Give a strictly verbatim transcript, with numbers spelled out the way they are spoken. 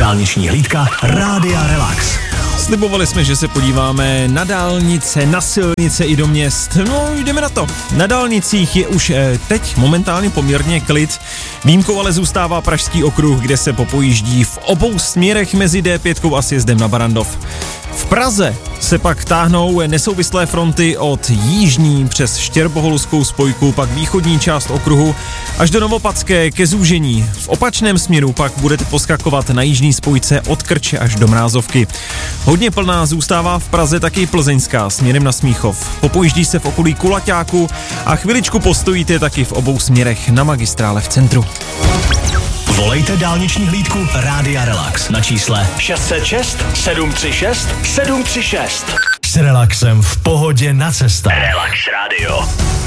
Dálniční hlídka Rádia Relax. Slibovali jsme, že se podíváme na dálnice, na silnice i do měst. No, jdeme na to. Na dálnicích je už eh, teď momentálně poměrně klid. Výjimkou ale zůstává Pražský okruh, kde se popojíždí v obou směrech mezi D pět a sjezdem na Barrandov. V Praze se pak táhnou nesouvislé fronty od jižní přes Štěrboholskou spojku, pak východní část okruhu až do Novopadské ke zúžení. V opačném směru pak budete poskakovat na jižní spojce od Krče až do Mrázovky. Hodně plná zůstává v Praze taky Plzeňská směrem na Smíchov. Popojíždí se v okolí Kulaťáku a chviličku postojíte taky v obou směrech na magistrále v centru. Volejte dálniční hlídku Rádia Relax na čísle šest set šest sedm tři šest sedm tři šest. S relaxem v pohodě na cestách. Relax Radio.